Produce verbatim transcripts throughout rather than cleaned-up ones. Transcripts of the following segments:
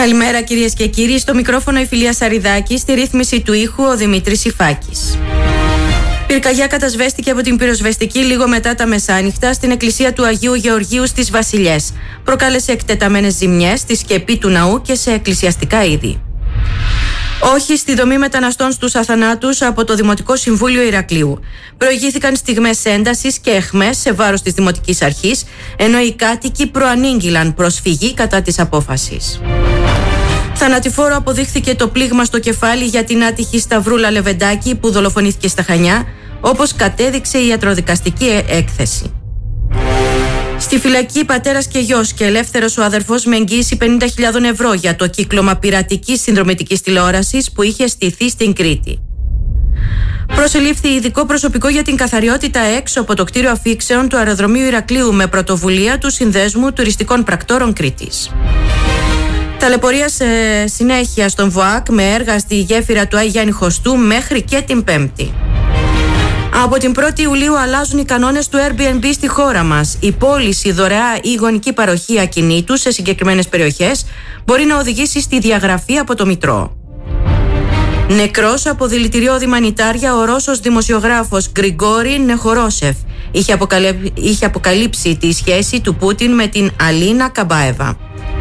Καλημέρα κυρίες και κύριοι, στο μικρόφωνο η Φιλία Σαριδάκη, στη ρύθμιση του ήχου ο Δημήτρης Ιφάκης. Πυρκαγιά κατασβέστηκε από την πυροσβεστική λίγο μετά τα μεσάνυχτα στην εκκλησία του Αγίου Γεωργίου στις Βασιλιές. Προκάλεσε εκτεταμένες ζημιές στη σκεπή του ναού και σε εκκλησιαστικά είδη. Όχι στη δομή μεταναστών στους αθανάτους από το Δημοτικό Συμβούλιο Ηρακλείου. Προηγήθηκαν στιγμές έντασης και αιχμές σε βάρος της Δημοτικής Αρχής, ενώ οι κάτοικοι προανήγγυλαν προσφυγή κατά της απόφασης. Θανατηφόρο αποδείχθηκε το πλήγμα στο κεφάλι για την άτυχη Σταυρούλα Λεβεντάκη που δολοφονήθηκε στα Χανιά, όπως κατέδειξε η ιατροδικαστική έκθεση. Στη φυλακή πατέρας και γιος και ελεύθερος ο αδερφός με εγγύηση πενήντα χιλιάδες ευρώ για το κύκλωμα πειρατικής συνδρομητικής τηλεόρασης που είχε στηθεί στην Κρήτη. Προσελήφθη ειδικό προσωπικό για την καθαριότητα έξω από το κτίριο αφήξεων του αεροδρομίου Ηρακλείου με πρωτοβουλία του Συνδέσμου Τουριστικών Πρακτόρων Κρήτης. Ταλαιπωρία σε συνέχεια στον ΒΟΑΚ με έργα στη γέφυρα του Άι Γιάννη Χωστού μέχρι και την Πέμπτη. Από την πρώτη Ιουλίου αλλάζουν οι κανόνες του Airbnb στη χώρα μας. Η πώληση δωρεά ή γονική παροχή ακινήτου σε συγκεκριμένες περιοχές μπορεί να οδηγήσει στη διαγραφή από το Μητρό. Νεκρός από δηλητηριώδη μανιτάρια ο Ρώσος δημοσιογράφος Γκριγκόρι Νεχορόσεφ είχε, αποκαλυ... είχε αποκαλύψει τη σχέση του Πούτιν με την Αλίνα Καμπάεβα.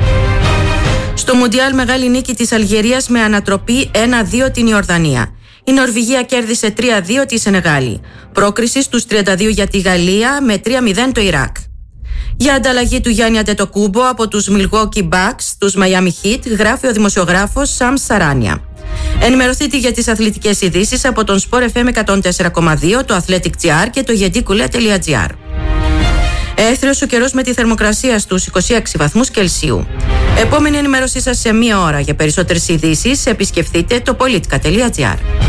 Στο Μουντιάλ μεγάλη νίκη της Αλγερίας με ανατροπή ένα δύο την Ιορδανία. Η Νορβηγία κέρδισε τρία δύο τη Σενεγάλη. Πρόκριση στους τριάντα δύο για τη Γαλλία με τρία μηδέν το Ιράκ. Για ανταλλαγή του Γιάννη Αντετοκούμπο από τους Milwaukee Bucks στους Miami Heat γράφει ο δημοσιογράφος Σαμ Σαράνια. Ενημερωθείτε για τις αθλητικές ειδήσεις από τον Sport εφ εμ εκατόν τέσσερα κόμμα δύο, το Athletic τζι άρ και το γεντίκουλε τελεία τζι άρ. Έθριος ο καιρός με τη θερμοκρασία στους είκοσι έξι βαθμούς Κελσίου. Επόμενη ενημέρωσή σας σε μία ώρα. Για περισσότερες ειδήσεις επισκεφτείτε το politica τελεία τζι άρ.